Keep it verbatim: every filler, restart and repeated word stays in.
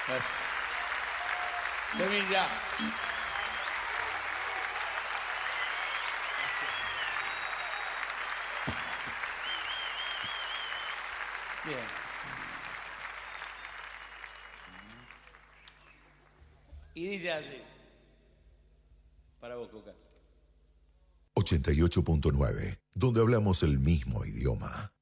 Semilla. Bien. Y dice así. Para vos, Coca. ochenta y ocho punto nueve, donde hablamos el mismo idioma.